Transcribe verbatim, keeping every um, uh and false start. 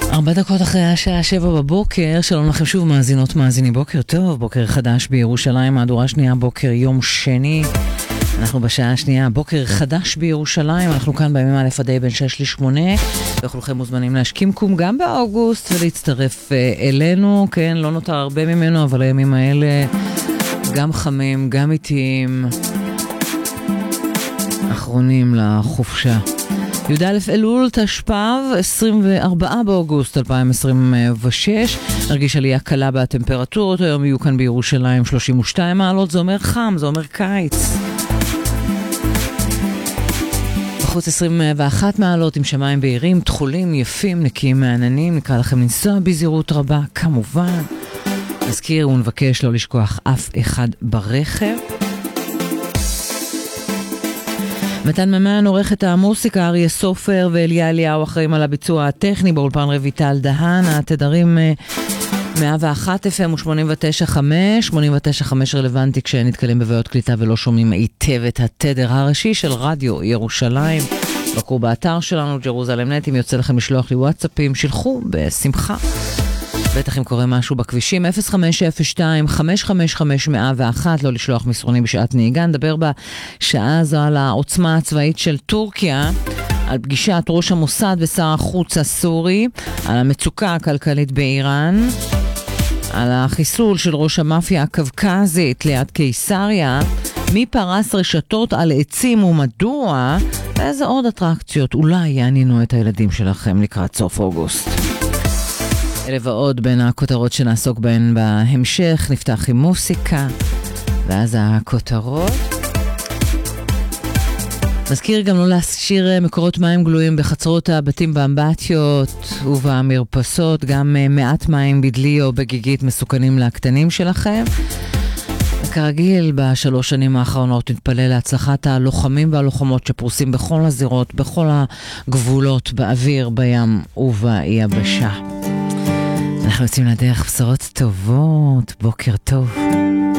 ארבע דקות אחרי השעה שבע בבוקר, שלום לכם שוב מאזינות מאזינים, בוקר טוב, בוקר חדש בירושלים, מהדורה שנייה, בוקר יום שני, אנחנו בשעה השנייה, בוקר חדש בירושלים, אנחנו כאן בימים א' עד בין שש לשמונה, וכולכם מוזמנים להשכים קום גם באוגוסט ולהצטרף אלינו, כן, לא נותר הרבה ממנו, אבל הימים האלה גם חמים, גם איטיים, אחרונים לחופשה. י"א אלול תשפ"ב, עשרים וארבעה באוגוסט אלפיים עשרים ושש, נרגיש עלייה קלה בטמפרטורות, היום יהיו כאן בירושלים שלושים ושתיים מעלות, זה אומר חם, זה אומר קיץ. בחוץ עשרים ואחת מעלות עם שמיים בהירים, תחולים, יפים, נקיים מעננים, נקרא לכם לנסוע בזהירות רבה, כמובן. נזכיר ונבקש לא לשכוח אף אחד ברכב. מתן ממן עורך את המוסיקה, אריה סופר ואליה אליהו אחראים על הביצוע הטכני, באולפן רויטל דהן, התדרים מאה ואחת אף אם ו-שמונים ותשע נקודה חמש, שמונים ותשע נקודה חמש רלוונטי כשנתקלים בבעיות קליטה ולא שומעים היטב את התדר הראשי של רדיו ירושלים. בקרו באתר שלנו, ג'רוזלם נט, אם יוצא לכם לשלוח לי וואטסאפים, שילחו בשמחה. בטח אם קורה משהו בכבישים, אפס חמש אפס שתיים חמש חמש חמש מאה ואחת, לא לשלוח מסרונים בשעת נהיגה. נדבר בשעה הזו על העוצמה הצבאית של טורקיה, על פגישת ראש המוסד ושר החוץ הסורי, על המצוקה הכלכלית באיראן, על החיסול של ראש המאפיה הקווקזית ליד קיסריה, מי פרס רשתות על עצים ומדוע, ואיזה עוד אטרקציות אולי יעניינו את הילדים שלכם לקראת סוף אוגוסט. אלה ועוד בין הכותרות שנעסוק בהן בהמשך, נפתח עם מוסיקה, ואז הכותרות. נזכיר גם לא להשאיר מקורות מים גלויים בחצרות הבתים באמבטיות ובמרפסות, גם מעט מים בדלי או בגיגית מסוכנים לקטנים שלכם. כרגיל, בשלוש שנים האחרונות נתפלל להצלחת הלוחמים והלוחמות שפרוסים בכל הזירות, בכל הגבולות, באוויר, בים וביבשה. אנחנו יוצאים לדרך, בשורות טובות, בוקר טוב.